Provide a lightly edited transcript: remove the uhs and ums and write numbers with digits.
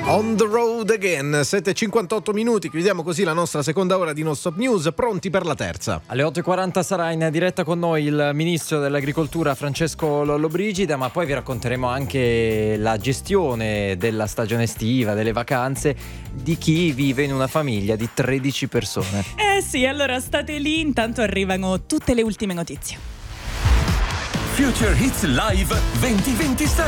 On the road again, 7:58 minuti, chiudiamo così la nostra seconda ora di Non Stop News, pronti per la terza. Alle 8:40 sarà in diretta con noi il ministro dell'agricoltura Francesco Lollobrigida, ma poi vi racconteremo anche la gestione della stagione estiva, delle vacanze, di chi vive in una famiglia di 13 persone. Sì, allora state lì, intanto arrivano tutte le ultime notizie. Future Hits Live 2026.